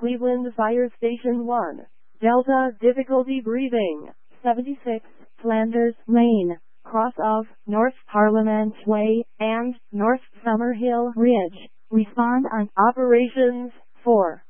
Cleveland Fire Station 1. Delta difficulty breathing. 76, Flanders Lane, cross of North Parliament Way and North Summerhill Ridge. Respond on operations 4.